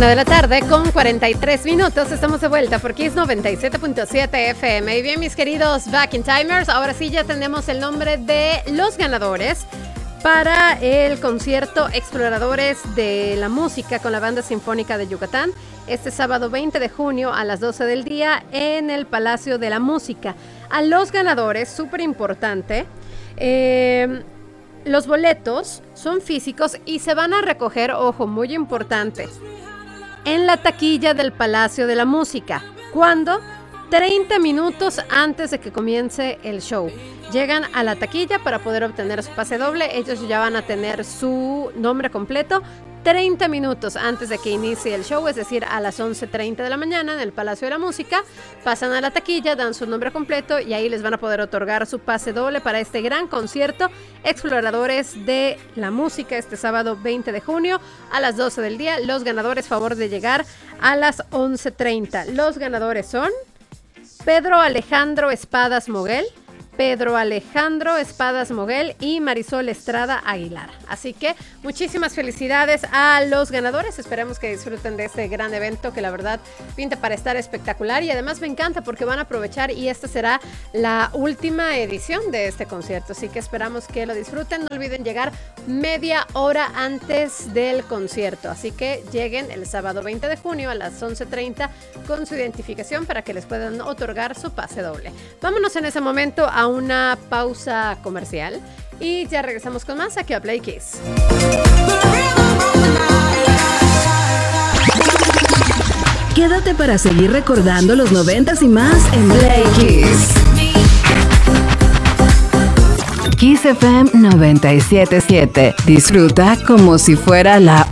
Una de la tarde con 43 minutos. Estamos de vuelta por Kiss 97.7 FM. Y bien, mis queridos Back in Timers, ahora sí ya tenemos el nombre de los ganadores para el concierto Exploradores de la Música con la Banda Sinfónica de Yucatán, este sábado 20 de junio a las 12 del día en el Palacio de la Música. A los ganadores, súper importante, los boletos son físicos y se van a recoger, ojo, muy importante, en la taquilla del Palacio de la Música. ¿Cuándo? 30 minutos antes de que comience el show. Llegan a la taquilla para poder obtener su pase doble. Ellos ya van a tener su nombre completo 30 minutos antes de que inicie el show, es decir, a las 11:30 de la mañana en el Palacio de la Música. Pasan a la taquilla, dan su nombre completo y ahí les van a poder otorgar su pase doble para este gran concierto Exploradores de la Música este sábado 20 de junio a las 12 del día. Los ganadores, favor de llegar a las 11:30. Los ganadores son Pedro Alejandro Espadas Moguel, y Marisol Estrada Aguilar. Así que muchísimas felicidades a los ganadores. Esperemos que disfruten de este gran evento que la verdad pinta para estar espectacular, y además me encanta porque van a aprovechar y esta será la última edición de este concierto. Así que esperamos que lo disfruten. No olviden llegar media hora antes del concierto. Así que lleguen el sábado 20 de junio a las 11:30 con su identificación para que les puedan otorgar su pase doble. Vámonos en ese momento a una pausa comercial y ya regresamos con más aquí a Play Kiss. Quédate para seguir recordando los 90s y más en Play Kiss. Kiss FM 97.7. Disfruta como si fuera la